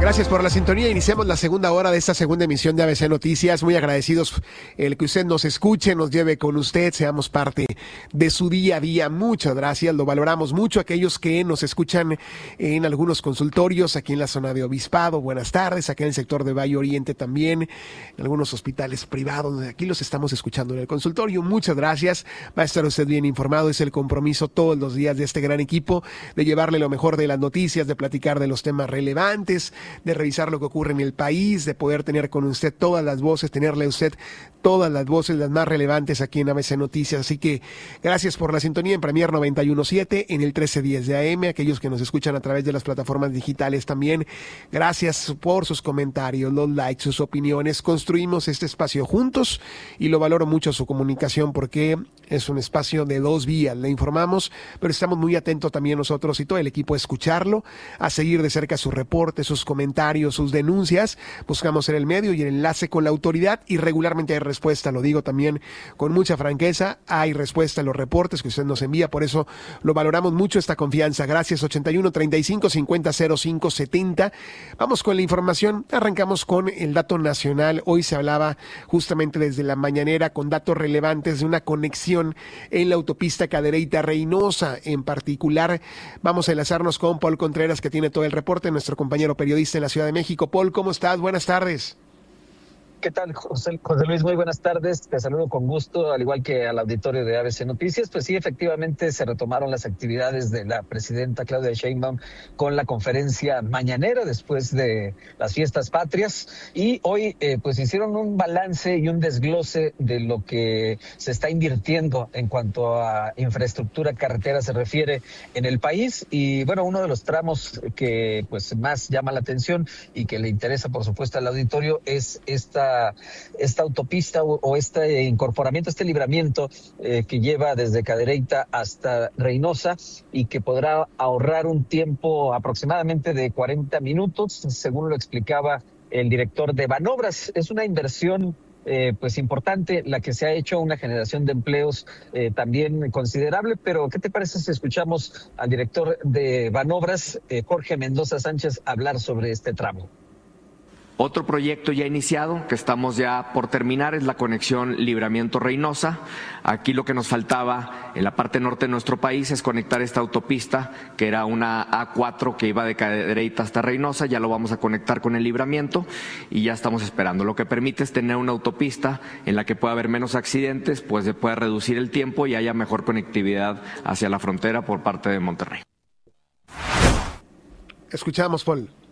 Gracias por la sintonía. Iniciamos la segunda hora de esta segunda emisión de ABC Noticias. Muy agradecidos el que usted nos escuche, nos lleve con usted, seamos parte de su día a día. Muchas gracias, lo valoramos mucho. Aquellos que nos escuchan en algunos consultorios aquí en la zona de Obispado, buenas tardes. Aquí en el sector de Valle Oriente también, en algunos hospitales privados. Aquí los estamos escuchando en el consultorio. Muchas gracias. Va a estar usted bien informado. Es el compromiso todos los días de este gran equipo de llevarle lo mejor de las noticias, de platicar de los temas relevantes, de revisar lo que ocurre en el país, de poder tener con usted todas las voces, tenerle a usted todas las voces, las más relevantes aquí en ABC Noticias. Así que gracias por la sintonía en Premier 91.7, en el 1310 de AM, aquellos que nos escuchan a través de las plataformas digitales también. Gracias por sus comentarios, los likes, sus opiniones. Construimos este espacio juntos y lo valoro mucho su comunicación porque es un espacio de dos vías. Le informamos, pero estamos muy atentos también nosotros y todo el equipo a escucharlo, a seguir de cerca sus reportes, sus comentarios, sus denuncias. Buscamos ser el medio y el enlace con la autoridad y regularmente hay respuesta. Lo digo también con mucha franqueza, hay respuesta a los reportes que usted nos envía, por eso lo valoramos mucho esta confianza. Gracias. 81 35 50 05 70. Vamos con la información. Arrancamos con el dato nacional. Hoy se hablaba justamente desde la mañanera con datos relevantes de una conexión en la autopista Cadereyta-Reynosa. En particular, vamos a enlazarnos con Paul Contreras, que tiene todo el reporte, nuestro compañero periodista en la Ciudad de México. Paul, ¿cómo estás? Buenas tardes. ¿Qué tal, José Luis? Muy buenas tardes. Te saludo con gusto, al igual que al auditorio de ABC Noticias. Pues sí, efectivamente se retomaron las actividades de la presidenta Claudia Sheinbaum con la conferencia mañanera después de las fiestas patrias. Y hoy pues hicieron un balance y un desglose de lo que se está invirtiendo en cuanto a infraestructura carretera se refiere en el país. Y bueno, uno de los tramos que pues más llama la atención y que le interesa, por supuesto, al auditorio es esta autopista o este incorporamiento, este libramiento que lleva desde Cadereyta hasta Reynosa y que podrá ahorrar un tiempo aproximadamente de 40 minutos, según lo explicaba el director de Banobras. Es una inversión pues importante la que se ha hecho, una generación de empleos también considerable, pero ¿qué te parece si escuchamos al director de Banobras, Jorge Mendoza Sánchez, hablar sobre este tramo? Otro proyecto ya iniciado, que estamos ya por terminar, es la conexión Libramiento-Reynosa. Aquí lo que nos faltaba en la parte norte de nuestro país es conectar esta autopista, que era una A4 que iba de Cadereyta hasta Reynosa. Ya lo vamos a conectar con el Libramiento y ya estamos esperando. Lo que permite es tener una autopista en la que pueda haber menos accidentes, pues se pueda reducir el tiempo y haya mejor conectividad hacia la frontera por parte de Monterrey. Escuchamos, Paul.